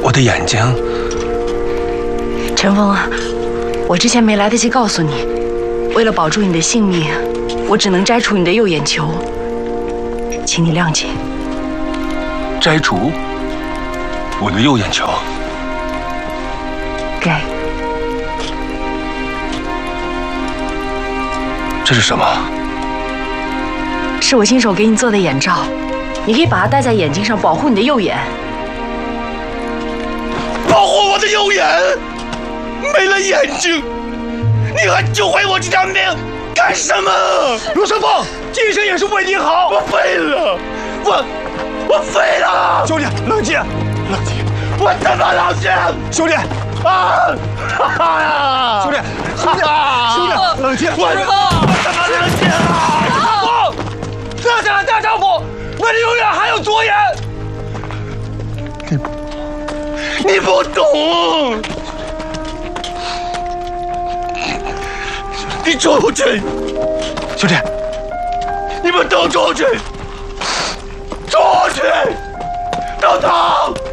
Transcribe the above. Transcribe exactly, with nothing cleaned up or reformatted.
我的眼睛。 陈峰啊，我之前没来得及告诉你，为了保住你的性命，我只能摘除你的右眼球，请你谅解。 摘除我的右眼球？ 该。 这是什么？ 是我亲手给你做的眼罩，你可以把它戴在眼睛上，保护你的右眼。 保护我的右眼？没了眼睛，你还救回我这条命干什么？陆胜凤，今生也是为你好。我废了，我我废了。兄弟，冷静，冷静。我怎么冷静？兄弟，啊！兄弟，兄弟，兄弟，冷静。我我怎么冷静啊？我这下来大丈夫，为了永远还有尊严。你你不懂。你出去，兄弟！你们都出去！出去！等等！